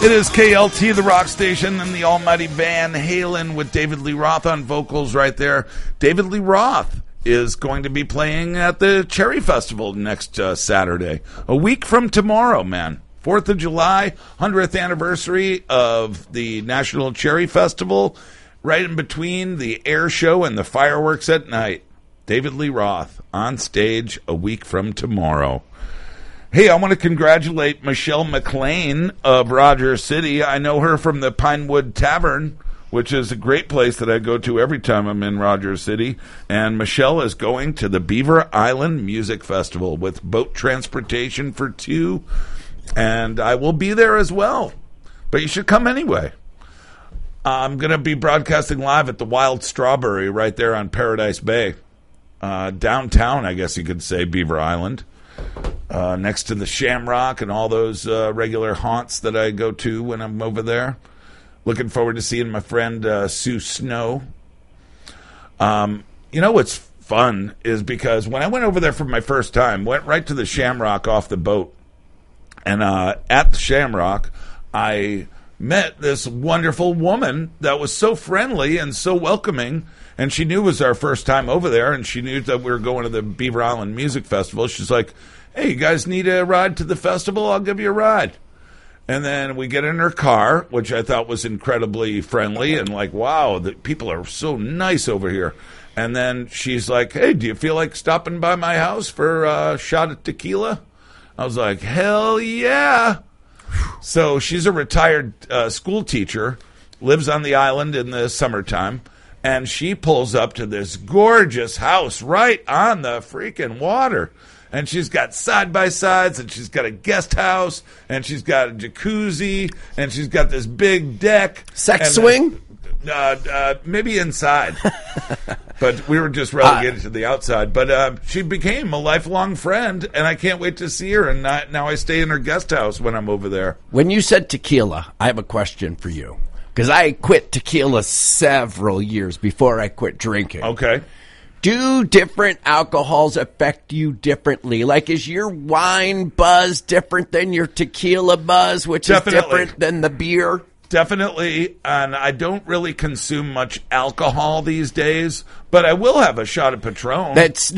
It is KLT, the rock station, and the almighty Van Halen with David Lee Roth on vocals right there. David Lee Roth is going to be playing at the Cherry Festival next Saturday. A week from tomorrow, man. 4th of July, 100th anniversary of the National Cherry Festival, right in between the air show and the fireworks at night. David Lee Roth on stage a week from tomorrow. Hey, I want to congratulate Michelle McLean of Rogers City. I know her from the Pinewood Tavern, which is a great place that I go to every time I'm in Rogers City. And Michelle is going to the Beaver Island Music Festival with boat transportation for two. And I will be there as well. But you should come anyway. I'm going to be broadcasting live at the Wild Strawberry right there on Paradise Bay. Downtown, I guess you could say, Beaver Island. Next to the Shamrock and all those regular haunts that I go to when I'm over there. Looking forward to seeing my friend Sue Snow. You know what's fun is because when I went over there for my first time, went right to the Shamrock off the boat. And at the Shamrock, I met this wonderful woman that was so friendly and so welcoming. And she knew it was our first time over there, and she knew that we were going to the Beaver Island Music Festival. She's like, hey, you guys need a ride to the festival? I'll give you a ride. And then we get in her car, which I thought was incredibly friendly, and like, wow, the people are so nice over here. And then she's like, hey, do you feel like stopping by my house for a shot of tequila? I was like, hell yeah. So she's a retired school teacher, lives on the island in the summertime. And she pulls up to this gorgeous house right on the freaking water. And she's got side-by-sides, and she's got a guest house, and she's got a jacuzzi, and she's got this big deck. Sex swing? Maybe inside. But we were just relegated to the outside. But she became a lifelong friend, and I can't wait to see her. And now I stay in her guest house when I'm over there. When you said tequila, I have a question for you. Because I quit tequila several years before I quit drinking. Okay. Do different alcohols affect you differently? Like, is your wine buzz different than your tequila buzz, which Definitely. is different than the beer? Definitely, and I don't really consume much alcohol these days, but I will have a shot of Patron.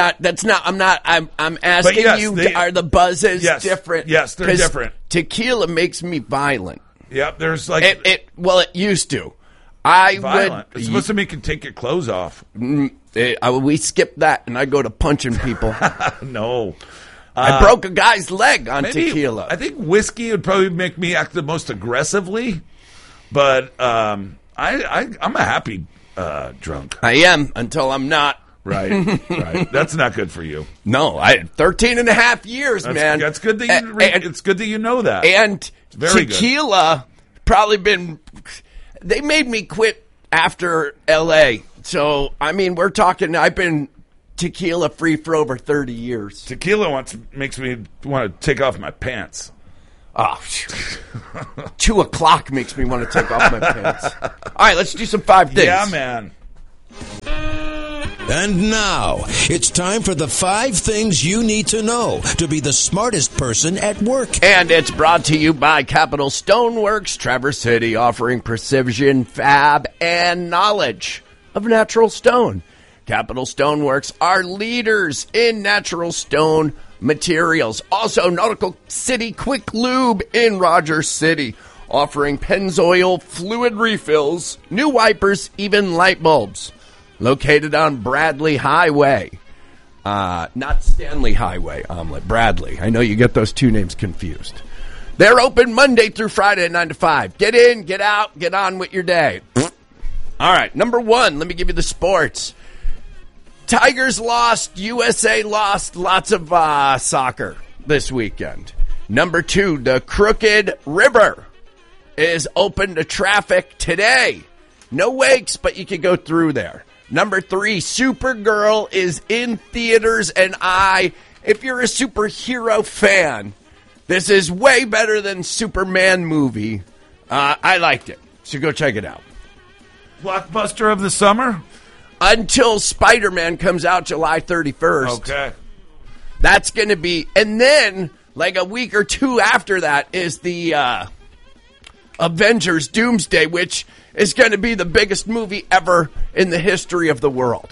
I'm asking yes, you, are the buzzes different? Yes, they're different. Tequila makes me violent. Yep, there's like... It used to. Violent. It's supposed to make you take your clothes off. We skip that, and I go to punching people. No. I broke a guy's leg on tequila. I think whiskey would probably make me act the most aggressively, but I'm a happy drunk. I am, until I'm not. Right. That's not good for you. No, 13 and a half years, man. That's good that you. It's good that you know that. And very tequila probably been. They made me quit after L.A. So I mean, we're talking. I've been tequila free for over 30 years. Tequila makes me want to take off my pants. Oh, 2 o'clock makes me want to take off my pants. All right, let's do some 5 things. Yeah, man. And now, it's time for the 5 things you need to know to be the smartest person at work. And it's brought to you by Capital Stoneworks, Traverse City, offering precision, fab, and knowledge of natural stone. Capital Stoneworks are leaders in natural stone materials. Also, Nautical City Quick Lube in Rogers City, offering Pennzoil fluid refills, new wipers, even light bulbs. Located on Bradley Highway. Not Stanley Highway, Omelet. Bradley. I know you get those two names confused. They're open Monday through Friday at 9 to 5. Get in, get out, get on with your day. All right, number 1, let me give you the sports. Tigers lost, USA lost, lots of soccer this weekend. Number 2, the Crooked River is open to traffic today. No wakes, but you can go through there. Number 3, Supergirl is in theaters, and if you're a superhero fan, this is way better than Superman movie. I liked it, so go check it out. Blockbuster of the summer? Until Spider-Man comes out July 31st. Okay. That's going to be, and then, like a week or 2 after that, is the Avengers Doomsday, which is going to be the biggest movie ever in the history of the world.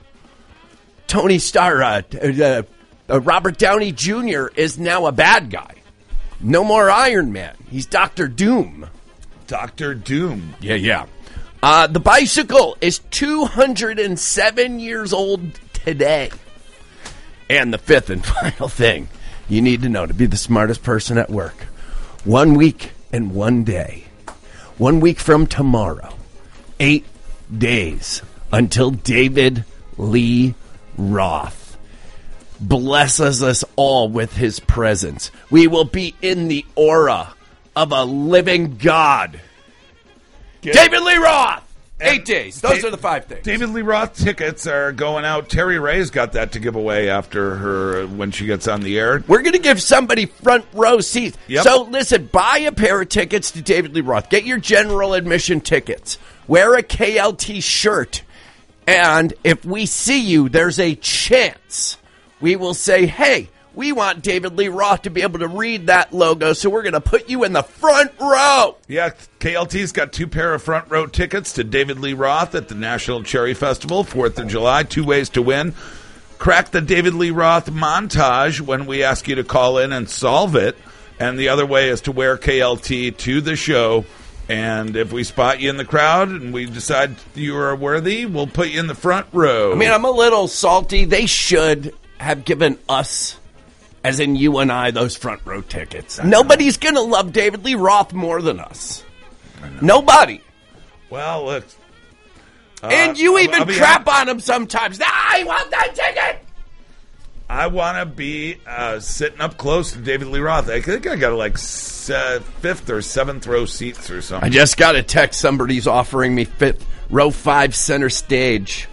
Tony Stark, Robert Downey Jr. is now a bad guy. No more Iron Man. He's Dr. Doom. Dr. Doom. Yeah. The bicycle is 207 years old today. And the fifth and final thing you need to know to be the smartest person at work. 1 week and 1 day. 1 week from tomorrow. 8 days until David Lee Roth blesses us all with his presence. We will be in the aura of a living God. David Lee Roth! 8 days. Those are the 5 things. David Lee Roth tickets are going out. Terry Ray's got that to give away after her when she gets on the air. We're going to give somebody front row seats. Yep. So listen, buy a pair of tickets to David Lee Roth. Get your general admission tickets. Wear a KLT shirt. And if we see you, there's a chance we will say, hey, we want David Lee Roth to be able to read that logo, so we're going to put you in the front row. Yeah, KLT's got 2 pair of front row tickets to David Lee Roth at the National Cherry Festival, 4th of July. 2 ways to win. Crack the David Lee Roth montage when we ask you to call in and solve it. And the other way is to wear KLT to the show. And if we spot you in the crowd and we decide you are worthy, we'll put you in the front row. I mean, I'm a little salty. They should have given us, as in you and I, those front row tickets. Nobody's going to love David Lee Roth more than us. Nobody. Well, look. And you even crap on him sometimes. I want that ticket! I want to be sitting up close to David Lee Roth. I think I got like 5th or 7th row seats or something. I just got a text. Somebody's offering me 5th, row 5 center stage.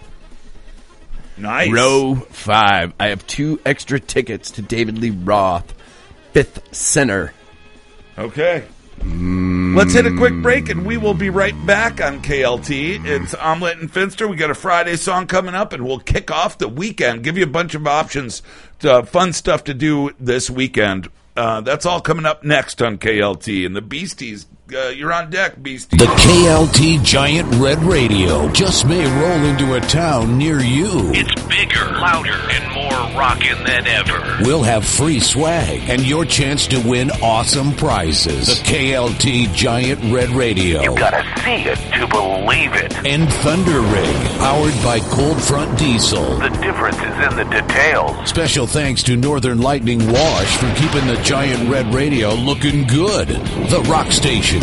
Nice. Row 5. I have 2 extra tickets to David Lee Roth, 5th center. Okay. Let's hit a quick break, and we will be right back on KLT. It's Omelette and Finster. We got a Friday song coming up, and we'll kick off the weekend. Give you a bunch of options, fun stuff to do this weekend. That's all coming up next on KLT. And the Beasties, you're on deck, Beasties. The KLT Giant Red Radio just may roll into a town near you. It's bigger, louder, and more rockin' than ever. We'll have free swag and your chance to win awesome prizes. The KLT Giant Red Radio. You gotta see it to believe it. And Thunder Rig, powered by Cold Front Diesel. The difference is in the details. Special thanks to Northern Lightning Wash for keeping the Giant Red Radio looking good. The Rock Station,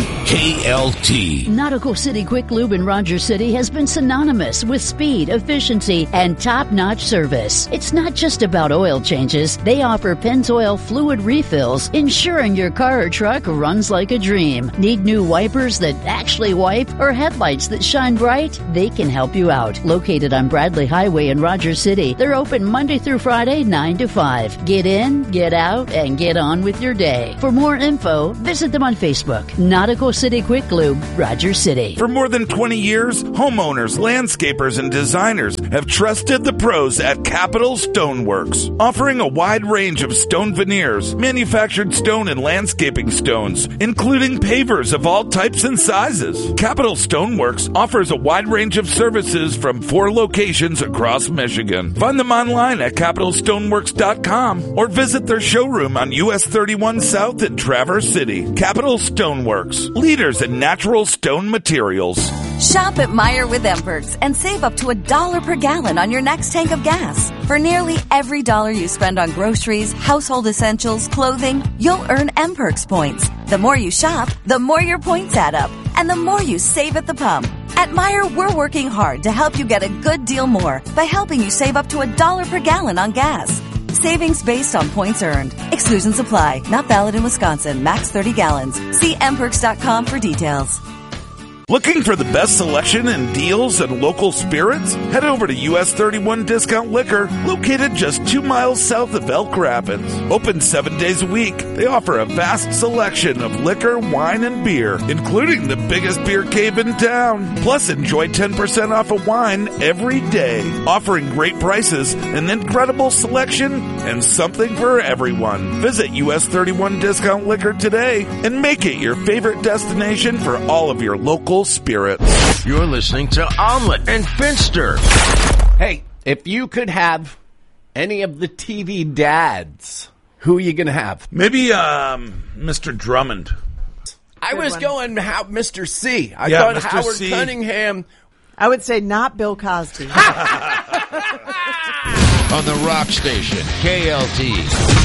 KLT. Nautical City Quick Lube in Rogers City has been synonymous with speed, efficiency, and top-notch service. It's not just about oil changes. They offer Pennzoil fluid refills, ensuring your car or truck runs like a dream. Need new wipers that actually wipe or headlights that shine bright? They can help you out. Located on Bradley Highway in Rogers City, they're open Monday through Friday, 9 to 5. Get in, get out, and get on with your day. For more info, visit them on Facebook. Nautical City Quick Lube, Rogers City. For more than 20 years, homeowners, landscapers, and designers have trusted the pros at Capital Stoneworks, offering a wide range of stone veneers, manufactured stone and landscaping stones, including pavers of all types and sizes. Capital Stoneworks offers a wide range of services from 4 locations across Michigan. Find them online at capitalstoneworks.com or visit their showroom on US 31 South in Traverse City. Capital Stoneworks, leaders in natural stone materials. Shop at Meijer with M-Perks and save up to $1 per gallon on your next tank of gas. For nearly every dollar you spend on groceries, household essentials, clothing, you'll earn M-Perks points. The more you shop, the more your points add up, and the more you save at the pump. At Meijer, we're working hard to help you get a good deal more by helping you save up to $1 per gallon on gas. Savings based on points earned. Exclusions apply. Not valid in Wisconsin. Max 30 gallons. See mperks.com for details. Looking for the best selection and deals and local spirits? Head over to US 31 Discount Liquor, located just 2 miles south of Elk Rapids. Open 7 days a week, they offer a vast selection of liquor, wine, and beer, including the biggest beer cave in town. Plus, enjoy 10% off of wine every day, offering great prices, an incredible selection, and something for everyone. Visit US 31 Discount Liquor today and make it your favorite destination for all of your local spirits. You're listening to Omelet and Finster. Hey, if you could have any of the TV dads, who are you going to have? Maybe Mr. Drummond. I was going Mr. C. I Yeah, thought Mr. Howard C. Cunningham. I would say not Bill Cosby. On the Rock Station, KLT.